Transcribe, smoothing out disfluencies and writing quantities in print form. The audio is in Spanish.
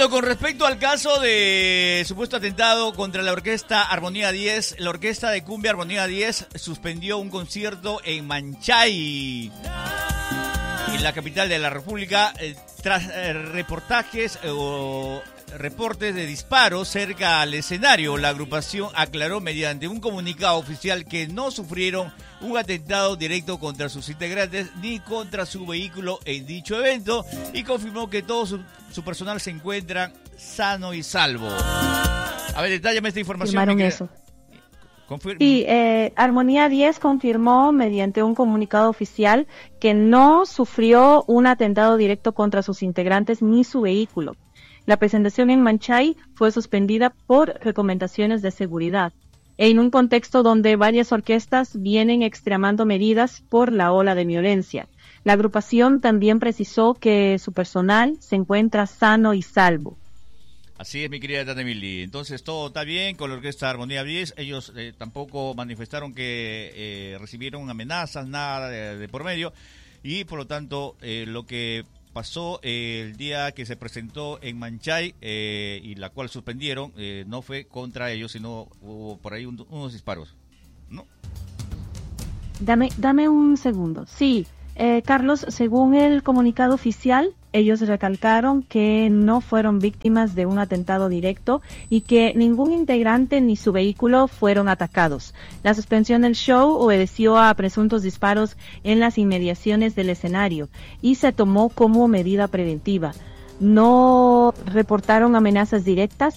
Bueno, con respecto al caso de supuesto atentado contra la orquesta Armonía 10, la orquesta de cumbia Armonía 10 suspendió un concierto en Manchay, en la capital de la República, tras reportajes o reportes de disparos cerca al escenario. La agrupación aclaró mediante un comunicado oficial que no sufrieron un atentado directo contra sus integrantes ni contra su vehículo en dicho evento y confirmó que todo su personal se encuentra sano y salvo. A ver, detállame esta información. Confirmaron eso. Sí, Armonía 10 confirmó mediante un comunicado oficial que no sufrió un atentado directo contra sus integrantes ni su vehículo. La presentación en Manchay fue suspendida por recomendaciones de seguridad, en un contexto donde varias orquestas vienen extremando medidas por la ola de violencia. La agrupación también precisó que su personal se encuentra sano y salvo. Así es, mi querida Tata Emily. Entonces, todo está bien con la orquesta Armonía 10. Ellos tampoco manifestaron que recibieron amenazas, nada de por medio. Y, por lo tanto, lo que pasó el día que se presentó en Manchay y la cual suspendieron, no fue contra ellos, sino hubo por ahí unos disparos, ¿no? Dame un segundo. Sí, Carlos, según el comunicado oficial, ellos recalcaron que no fueron víctimas de un atentado directo y que ningún integrante ni su vehículo fueron atacados. La suspensión del show obedeció a presuntos disparos en las inmediaciones del escenario y se tomó como medida preventiva. No reportaron amenazas directas